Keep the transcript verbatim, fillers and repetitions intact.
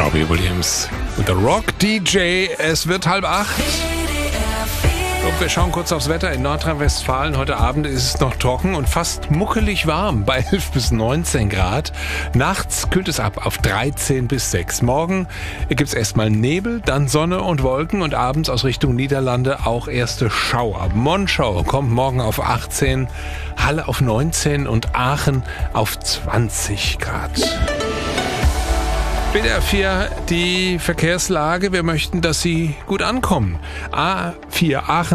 Robbie Williams und The Rock D J. Es wird halb acht. Und wir schauen kurz aufs Wetter in Nordrhein-Westfalen. Heute Abend ist es noch trocken und fast muckelig warm bei elf bis neunzehn Grad. Nachts kühlt es ab auf dreizehn bis sechs. Morgen gibt es erstmal Nebel, dann Sonne und Wolken und abends aus Richtung Niederlande auch erste Schauer. Monschau kommt morgen auf achtzehn, Halle auf neunzehn und Aachen auf zwanzig Grad. B D R vier, die Verkehrslage. Wir möchten, dass Sie gut ankommen. A vier Aachen